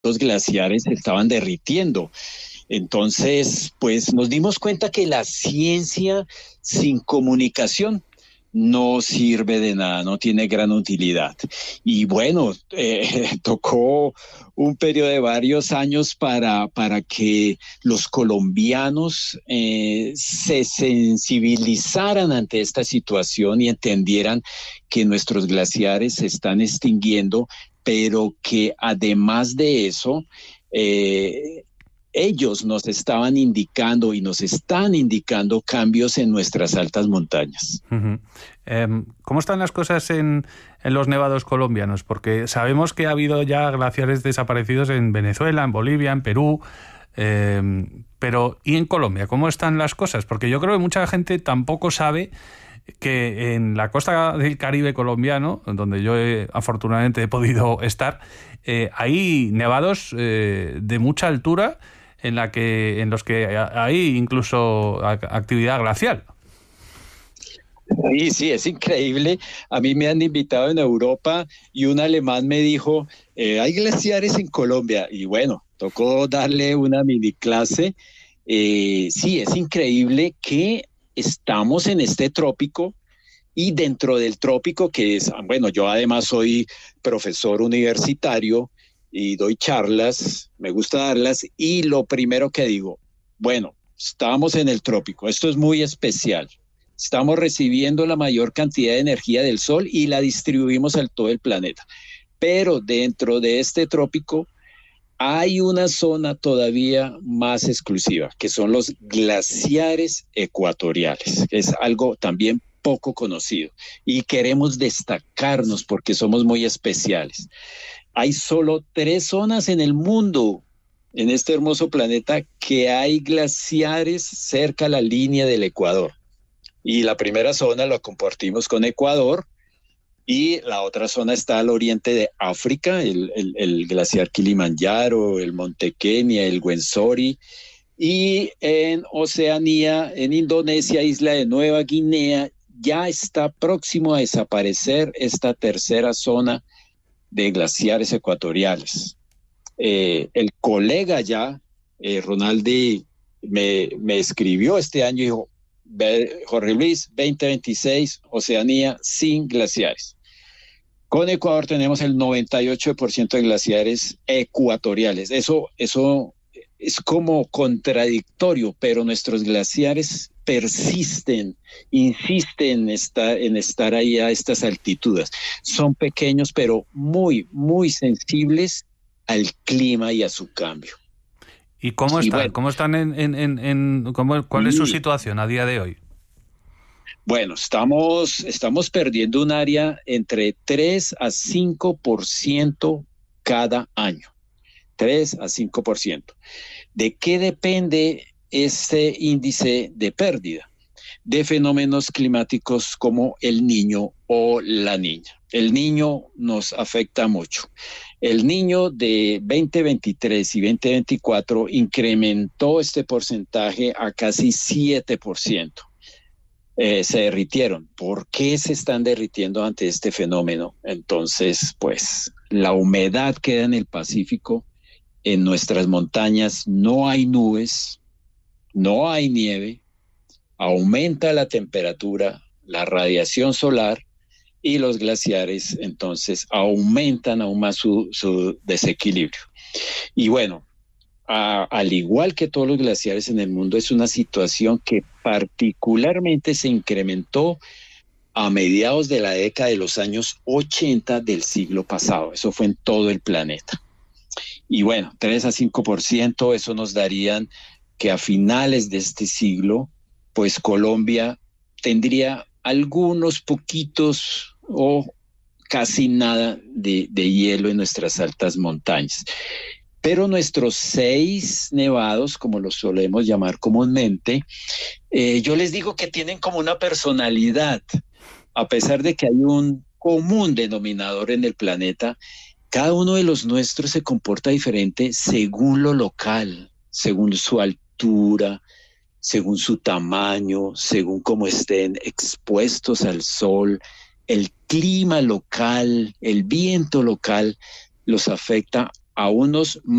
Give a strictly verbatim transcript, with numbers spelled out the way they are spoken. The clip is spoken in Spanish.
los glaciares se estaban derritiendo. Entonces, pues nos dimos cuenta que la ciencia sin comunicación no sirve de nada, no tiene gran utilidad. Y bueno, eh, tocó un periodo de varios años para, para que los colombianos eh, se sensibilizaran ante esta situación y entendieran que nuestros glaciares se están extinguiendo, pero que además de eso, eh, ellos nos estaban indicando y nos están indicando cambios en nuestras altas montañas. Uh-huh. Eh, ¿Cómo están las cosas en, en los nevados colombianos? Porque sabemos que ha habido ya glaciares desaparecidos en Venezuela, en Bolivia, en Perú, eh, pero ¿y en Colombia? ¿Cómo están las cosas? Porque yo creo que mucha gente tampoco sabe que en la costa del Caribe colombiano, donde yo he, afortunadamente he podido estar, eh, hay nevados eh, de mucha altura en la que en los que hay incluso actividad glacial. Sí, sí, es increíble. A mí me han invitado en Europa y un alemán me dijo, eh, hay glaciares en Colombia. Y bueno, tocó darle una mini clase. Eh, sí, es increíble que estamos en este trópico y dentro del trópico, que es, bueno, yo además soy profesor universitario y doy charlas, me gusta darlas, y lo primero que digo, bueno, estamos en el trópico, esto es muy especial, estamos recibiendo la mayor cantidad de energía del sol y la distribuimos a todo el planeta, pero dentro de este trópico hay una zona todavía más exclusiva, que son los glaciares ecuatoriales, que es algo también poco conocido y queremos destacarnos porque somos muy especiales. Hay solo tres zonas en el mundo, en este hermoso planeta, que hay glaciares cerca a la línea del Ecuador. Y la primera zona la compartimos con Ecuador y la otra zona está al oriente de África, el, el, el glaciar Kilimanjaro, el Monte Kenia, el Wensori. Y en Oceanía, en Indonesia, isla de Nueva Guinea, ya está próximo a desaparecer esta tercera zona de glaciares ecuatoriales. Eh, el colega ya, eh, Ronaldi, me, me escribió este año y dijo, Jorge Luis, veinte veintiséis, Oceanía sin glaciares. Con Ecuador tenemos el noventa y ocho por ciento de glaciares ecuatoriales. Eso, eso es como contradictorio, pero nuestros glaciares persisten, insisten en estar, en estar ahí a estas altitudes. Son pequeños, pero muy, muy sensibles al clima y a su cambio. ¿Y cómo están? Y bueno, ¿Cómo están en, en, en, en cómo, cuál es su situación a día de hoy? Bueno, estamos, estamos perdiendo un área entre tres a cinco por ciento cada año. tres a cinco por ciento. ¿De qué depende este índice de pérdida? De fenómenos climáticos como el Niño o la Niña. El Niño nos afecta mucho. El Niño de veinte veintitrés y veinte veinticuatro incrementó este porcentaje a casi siete por ciento. Eh, se derritieron. ¿Por qué se están derritiendo ante este fenómeno? Entonces, pues, la humedad queda en el Pacífico. En nuestras montañas no hay nubes, no hay nieve, aumenta la temperatura, la radiación solar y los glaciares entonces aumentan aún más su, su desequilibrio. Y bueno, a, al igual que todos los glaciares en el mundo, es una situación que particularmente se incrementó a mediados de la década de los años ochenta del siglo pasado. Eso fue en todo el planeta. Y bueno, tres a cinco por ciento, eso nos darían que a finales de este siglo, pues Colombia tendría algunos poquitos o casi nada de, de hielo en nuestras altas montañas. Pero nuestros seis nevados, como los solemos llamar comúnmente, eh, yo les digo que tienen como una personalidad, a pesar de que hay un común denominador en el planeta. Cada uno de los nuestros se comporta diferente según lo local, según su altura, según su tamaño, según cómo estén expuestos al sol. El clima local, el viento local los afecta a unos